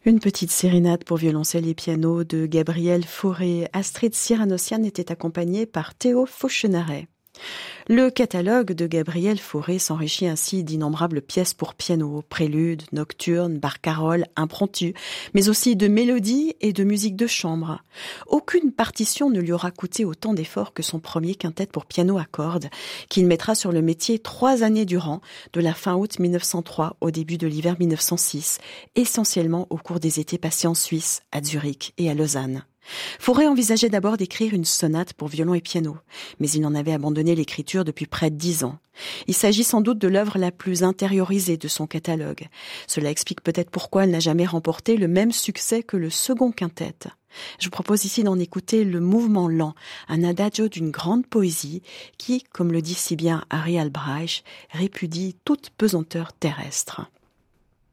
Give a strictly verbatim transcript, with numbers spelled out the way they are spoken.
Une petite sérénade pour violoncelle et piano de Gabriel Fauré. Astrid Cyranossian était accompagnée par Théo Fauchenaret. Le catalogue de Gabriel Fauré s'enrichit ainsi d'innombrables pièces pour piano, préludes, nocturnes, barcarolles, impromptus, mais aussi de mélodies et de musique de chambre. Aucune partition ne lui aura coûté autant d'efforts que son premier quintet pour piano à cordes, qu'il mettra sur le métier trois années durant, de la fin août mille neuf cent trois au début de l'hiver mille neuf cent six, essentiellement au cours des étés passés en Suisse, à Zurich et à Lausanne. Fauré envisageait d'abord d'écrire une sonate pour violon et piano, mais il en avait abandonné l'écriture depuis près de dix ans. Il s'agit sans doute de l'œuvre la plus intériorisée de son catalogue. Cela explique peut-être pourquoi elle n'a jamais remporté le même succès que le second quintet. Je vous propose ici d'en écouter le mouvement lent, un adagio d'une grande poésie qui, comme le dit si bien Harry Albrecht, répudie toute pesanteur terrestre.